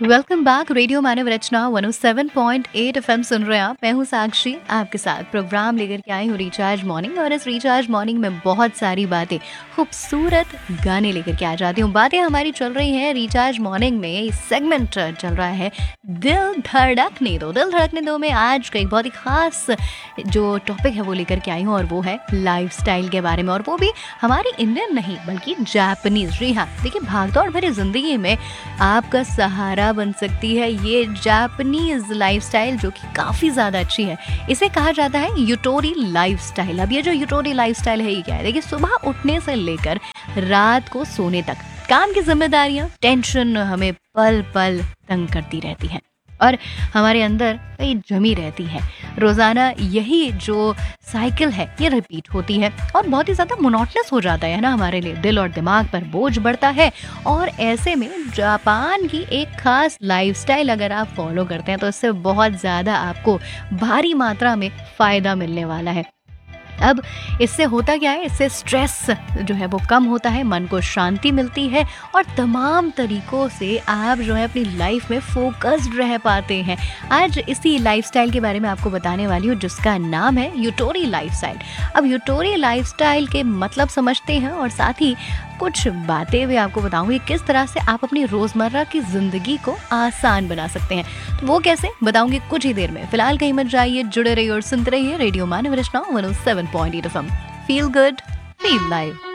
Welcome back. Radio मानव रचना 107.8 FM सुन रहे हैं आप। मैं हूं साक्षी, आपके साथ प्रोग्राम लेकर के आई हूं रिचार्ज मॉर्निंग। और इस रिचार्ज मॉर्निंग में बहुत सारी बातें, खूबसूरत गाने लेकर के आ जाती हूँ। बातें हमारी चल रही हैं रिचार्ज मॉर्निंग में। सेगमेंट चल रहा है दिल धड़कने दो। दिल धड़कने दो में आज का एक बहुत ही खास जो टॉपिक है वो लेकर के आई हूँ, और वो है लाइफस्टाइल के बारे में। और वो भी हमारी इंडियन नहीं बल्कि जापानीज। जी हाँ, देखिए, भागदौड़ भरी जिंदगी में आपका सहारा बन सकती है ये जापानीज लाइफस्टाइल, जो कि काफी ज्यादा अच्छी है। इसे कहा जाता है यूटोरी लाइफस्टाइल। अब ये जो यूटोरी लाइफस्टाइल है ये क्या है? देखिए, सुबह उठने से लेकर रात को सोने तक काम की जिम्मेदारियां, टेंशन हमें पल पल तंग करती रहती हैं और हमारे अंदर कई जमी रहती है। रोजाना यही जो साइकिल है ये रिपीट होती है और बहुत ही ज्यादा मोनोटनस हो जाता है ना हमारे लिए। दिल और दिमाग पर बोझ बढ़ता है। और ऐसे में जापान की एक खास लाइफस्टाइल अगर आप फॉलो करते हैं तो इससे बहुत ज्यादा आपको भारी मात्रा में फायदा मिलने वाला है। अब इससे होता क्या है? इससे स्ट्रेस जो है वो कम होता है, मन को शांति मिलती है और तमाम तरीकों से आप जो है अपनी लाइफ में फोकस्ड रह पाते हैं। आज इसी लाइफस्टाइल के बारे में आपको बताने वाली हूँ, जिसका नाम है यूटोरी लाइफस्टाइल। अब यूटोरी लाइफस्टाइल के मतलब समझते हैं और साथ ही कुछ बातें भी आपको बताऊंगी किस तरह से आप अपनी रोजमर्रा की जिंदगी को आसान बना सकते हैं। तो वो कैसे बताऊंगी कुछ ही देर में। फिलहाल कहीं मत जाइए, जुड़े रहिए और सुनते रहिए रेडियो मानव रचना 107.8 FM. Feel good, feel live.